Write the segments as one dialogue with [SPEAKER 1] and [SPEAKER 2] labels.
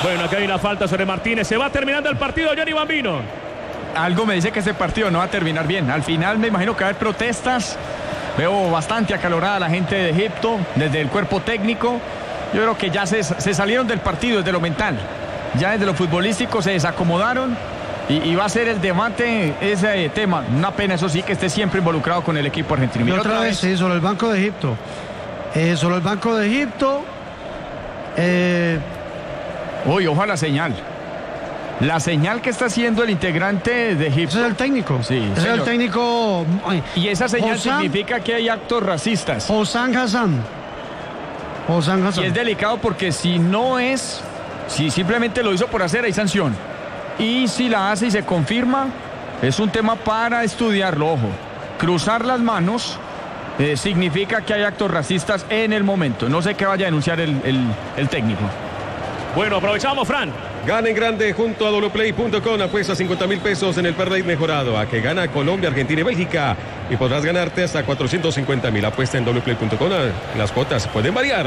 [SPEAKER 1] Bueno, acá hay una falta sobre Martínez. Se va terminando el partido, Johnny Bambino.
[SPEAKER 2] Algo me dice que este partido no va a terminar bien. Al final me imagino que va a haber protestas. Veo bastante acalorada la gente de Egipto, desde el cuerpo técnico. Yo creo que ya se salieron del partido desde lo mental. Ya desde lo futbolístico se desacomodaron. Y va a ser el debate ese tema. Una pena, eso sí, que esté siempre involucrado con el equipo argentino.
[SPEAKER 3] Y otra vez, sí, sobre el Banco de Egipto. Sobre el Banco de Egipto.
[SPEAKER 2] Uy, ojo a la señal. La señal que está haciendo el integrante de Egipto.
[SPEAKER 3] Ese es el técnico.
[SPEAKER 2] Sí,
[SPEAKER 3] ese es el técnico.
[SPEAKER 2] Y esa señal significa que hay actos racistas.
[SPEAKER 3] Hossam Hassan.
[SPEAKER 2] Y es delicado porque si simplemente lo hizo por hacer, hay sanción. Y si la hace y se confirma, es un tema para estudiarlo, ojo. Cruzar las manos significa que hay actos racistas en el momento. No sé qué vaya a denunciar el técnico.
[SPEAKER 1] Bueno, aprovechamos, Fran.
[SPEAKER 4] Gana en grande junto a wplay.com. Apuesta 50.000 pesos en el parlay mejorado. A que gana Colombia, Argentina y Bélgica. Y podrás ganarte hasta 450.000. Apuesta en wplay.com. Las cuotas pueden variar.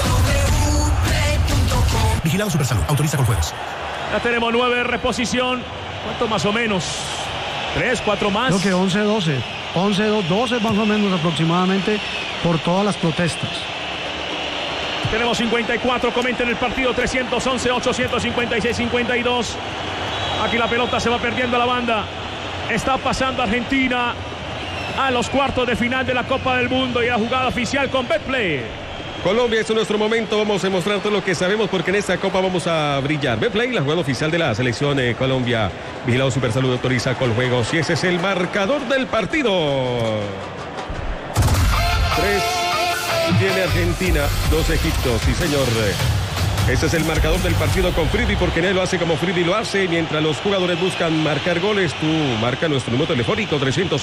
[SPEAKER 5] Vigilado Supersalud. Autoriza con juegos.
[SPEAKER 1] Ya tenemos 9 de reposición. ¿Cuánto más o menos? 3, 4 más.
[SPEAKER 3] Creo que 11, 12. 11, 12 más o menos aproximadamente por todas las protestas.
[SPEAKER 1] Tenemos 54, comenten el partido, 311, 856, 52. Aquí la pelota se va perdiendo la banda. Está pasando Argentina a los cuartos de final de la Copa del Mundo y la jugada oficial con Betplay.
[SPEAKER 4] Colombia, es nuestro momento, vamos a demostrar todo lo que sabemos porque en esta Copa vamos a brillar. Betplay, la jugada oficial de la selección de Colombia. Vigilado Supersalud, autoriza con juegos y ese es el marcador del partido. 3 tiene Argentina, 2 Egipto, sí señor. Ese es el marcador del partido con Friedrich, porque él lo hace como Friedrich lo hace. Mientras los jugadores buscan marcar goles, tú marca nuestro número telefónico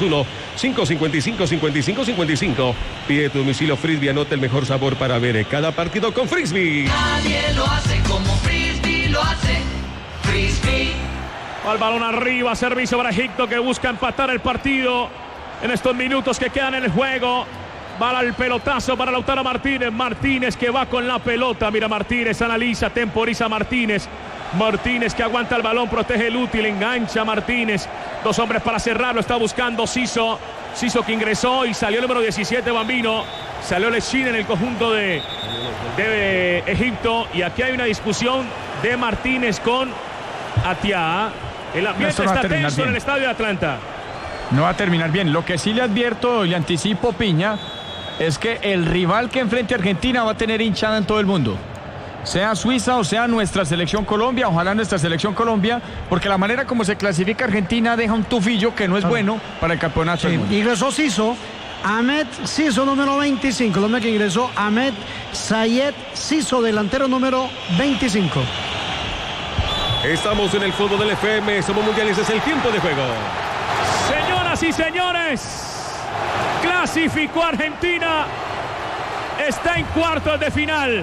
[SPEAKER 4] 301-555-5555. Pide tu domicilio Frisbee, anota el mejor sabor para ver cada partido con Frisbee.
[SPEAKER 6] Nadie lo hace como Frisbee lo hace. Frisbee.
[SPEAKER 1] Al balón arriba, servicio para Egipto que busca empatar el partido en estos minutos que quedan en el juego. Va al pelotazo para Lautaro Martínez. Martínez que va con la pelota. Mira Martínez, analiza, temporiza Martínez. Martínez que aguanta el balón, protege el útil, engancha Martínez. 2 hombres para cerrarlo, está buscando Siso. Siso que ingresó y salió el número 17, Bambino. Salió Lechín en el conjunto de Egipto. Y aquí hay una discusión de Martínez con Atiá. El ambiente está tenso en el estadio de Atlanta.
[SPEAKER 2] No va a terminar bien. Lo que sí le advierto y le anticipo, Piña, es que el rival que enfrente a Argentina va a tener hinchada en todo el mundo. Sea Suiza o sea nuestra selección Colombia, ojalá nuestra selección Colombia, porque la manera como se clasifica Argentina deja un tufillo que no es bueno para el campeonato del mundo.
[SPEAKER 3] Ingresó Siso, Ahmed Siso, número 25. El hombre que ingresó, Ahmed Sayed Siso, delantero número 25.
[SPEAKER 4] Estamos en el fútbol del FM, somos mundiales, es el tiempo de juego.
[SPEAKER 1] Señoras y señores, clasificó Argentina, está en cuartos de final.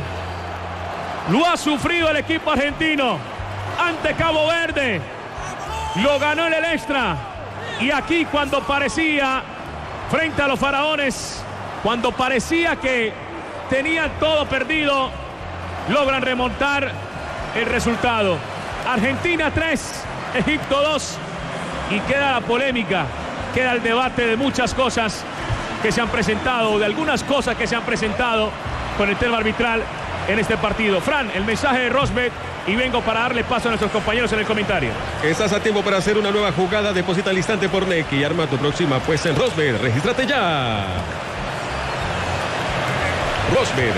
[SPEAKER 1] Lo ha sufrido el equipo argentino ante Cabo Verde, lo ganó en el extra. Y aquí cuando parecía, frente a los faraones, cuando parecía que tenían todo perdido, logran remontar el resultado. Argentina 3, Egipto 2. Y queda la polémica, queda el debate de muchas cosas que se han presentado, de algunas cosas que se han presentado con el tema arbitral en este partido. Fran, el mensaje de Rosberg y vengo para darle paso a nuestros compañeros en el comentario.
[SPEAKER 4] Estás a tiempo para hacer una nueva jugada, deposita al instante por NEC y arma tu próxima apuesta en Rosberg. Regístrate ya. Rosberg.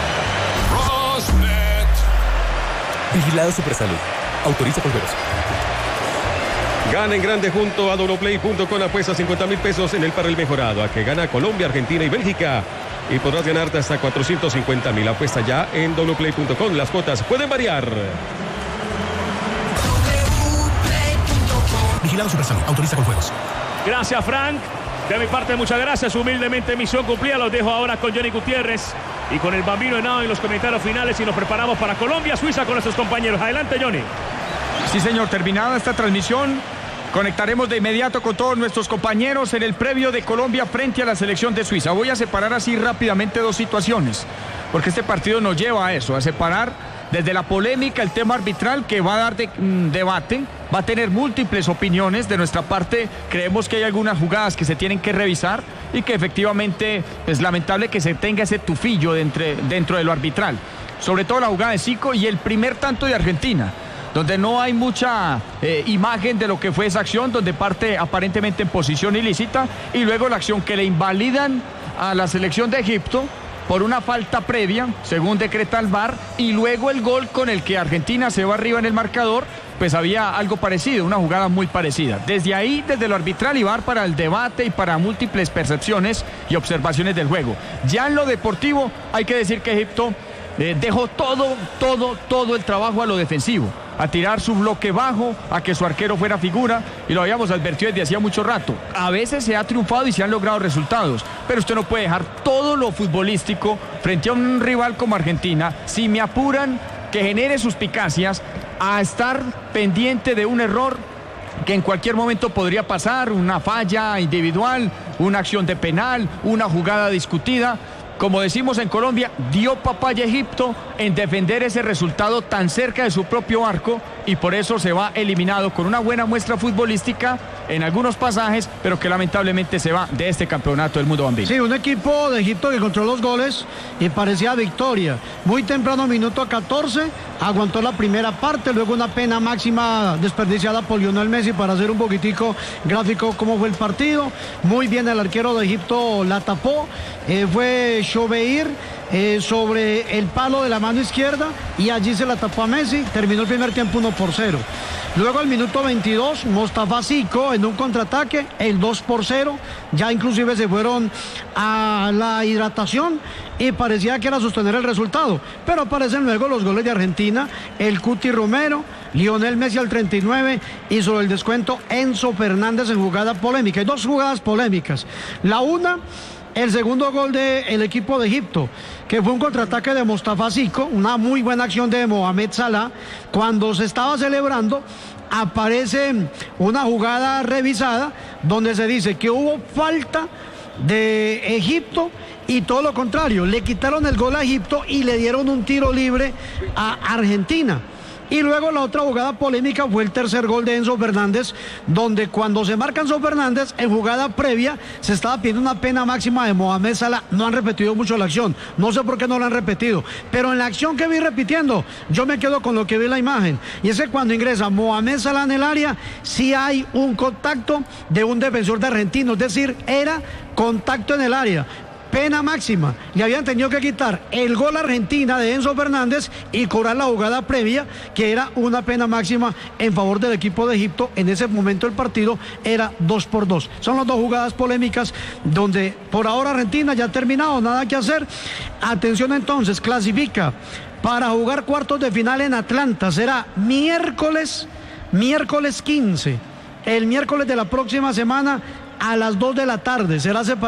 [SPEAKER 5] Vigilado Supersalud. Autoriza con juegos.
[SPEAKER 4] Gana en grande junto a wplay.com. Apuesta 50.000 pesos en el parrel mejorado. A que gana Colombia, Argentina y Bélgica. Y podrás ganarte hasta 450.000. Apuesta ya en wplay.com. Las cuotas pueden variar.
[SPEAKER 5] Vigilado Supersalud. Autoriza con juegos.
[SPEAKER 1] Gracias, Frank. De mi parte, muchas gracias. Humildemente, misión cumplida. Los dejo ahora con Johnny Gutiérrez y con el Bambino Henao en los comentarios finales. Y nos preparamos para Colombia, Suiza con nuestros compañeros. Adelante, Johnny.
[SPEAKER 2] Sí, señor. Terminada esta transmisión, conectaremos de inmediato con todos nuestros compañeros en el previo de Colombia frente a la selección de Suiza. Voy a separar así rápidamente 2 situaciones, porque este partido nos lleva a eso, a separar desde la polémica, el tema arbitral que va a dar debate, va a tener múltiples opiniones. De nuestra parte creemos que hay algunas jugadas que se tienen que revisar y que efectivamente es lamentable que se tenga ese tufillo dentro de lo arbitral, sobre todo la jugada de Zico y el primer tanto de Argentina, donde no hay mucha imagen de lo que fue esa acción, donde parte aparentemente en posición ilícita, y luego la acción que le invalidan a la selección de Egipto por una falta previa, según decreta el VAR, y luego el gol con el que Argentina se va arriba en el marcador, pues había algo parecido, una jugada muy parecida. Desde ahí, desde lo arbitral y VAR para el debate y para múltiples percepciones y observaciones del juego. Ya en lo deportivo hay que decir que Egipto dejó todo el trabajo a lo defensivo, a tirar su bloque bajo, a que su arquero fuera figura, y lo habíamos advertido desde hacía mucho rato. A veces se ha triunfado y se han logrado resultados, pero usted no puede dejar todo lo futbolístico frente a un rival como Argentina, si me apuran, que genere suspicacias, a estar pendiente de un error que en cualquier momento podría pasar, una falla individual, una acción de penal, una jugada discutida. Como decimos en Colombia, dio papaya a Egipto en defender ese resultado tan cerca de su propio arco, y por eso se va eliminado con una buena muestra futbolística en algunos pasajes, pero que lamentablemente se va de este campeonato del mundo bambino.
[SPEAKER 3] Sí, un equipo de Egipto que controló los goles y parecía victoria. Muy temprano, minuto 14, aguantó la primera parte, luego una pena máxima desperdiciada por Lionel Messi para hacer un poquitico gráfico cómo fue el partido. Muy bien el arquero de Egipto la tapó, fue Shobeir sobre el palo de la mano izquierda, y allí se la tapó a Messi. Terminó el primer tiempo 1-0. Luego al minuto 22, Mostafa Zico en un contraataque, el 2-0. Ya inclusive se fueron a la hidratación y parecía que era sostener el resultado, pero aparecen luego los goles de Argentina, el Cuti Romero, Lionel Messi al 39, y sobre el descuento Enzo Fernández en jugada polémica. Hay dos jugadas polémicas. La una, el segundo gol del equipo de Egipto, que fue un contraataque de Mostafa Zico, una muy buena acción de Mohamed Salah. Cuando se estaba celebrando, aparece una jugada revisada donde se dice que hubo falta de Egipto, y todo lo contrario, le quitaron el gol a Egipto y le dieron un tiro libre a Argentina. Y luego la otra jugada polémica fue el tercer gol de Enzo Fernández, donde cuando se marca Enzo Fernández, en jugada previa se estaba pidiendo una pena máxima de Mohamed Salah. No han repetido mucho la acción, no sé por qué no la han repetido, pero en la acción que vi repitiendo, yo me quedo con lo que vi en la imagen, y es que cuando ingresa Mohamed Salah en el área, sí hay un contacto de un defensor de Argentina, es decir, era contacto en el área. Pena máxima, le habían tenido que quitar el gol a Argentina de Enzo Fernández y cobrar la jugada previa, que era una pena máxima en favor del equipo de Egipto. En ese momento el partido era 2-2. Son las dos jugadas polémicas donde por ahora Argentina ya ha terminado, nada que hacer. Atención entonces, clasifica para jugar cuartos de final en Atlanta. Será miércoles 15, el miércoles de la próxima semana, a las 2 de la tarde,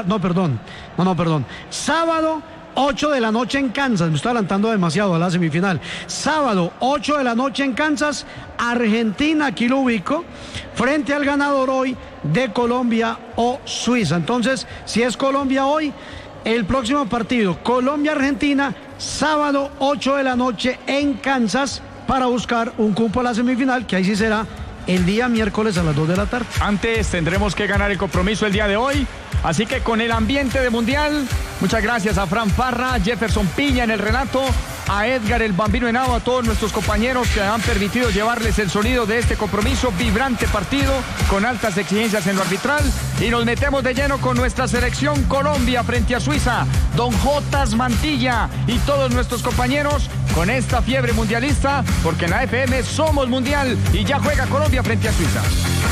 [SPEAKER 3] sábado 8 de la noche en Kansas, me estoy adelantando demasiado a la semifinal. Sábado 8 de la noche en Kansas, Argentina, aquí lo ubico, frente al ganador hoy de Colombia o Suiza. Entonces, si es Colombia hoy, el próximo partido, Colombia-Argentina, sábado 8 de la noche en Kansas, para buscar un cupo a la semifinal, que ahí sí será el día miércoles a las 2 de la tarde.
[SPEAKER 2] Antes tendremos que ganar el compromiso el día de hoy, así que con el ambiente de Mundial, muchas gracias a Fran Parra, Jefferson Piña en el relato, a Edgar el Bambino Henao, a todos nuestros compañeros que han permitido llevarles el sonido de este compromiso, vibrante partido, con altas exigencias en lo arbitral, y nos metemos de lleno con nuestra selección Colombia frente a Suiza. Don Jotas Mantilla y todos nuestros compañeros con esta fiebre mundialista, porque en la FM somos mundial, y ya juega Colombia frente a Suiza.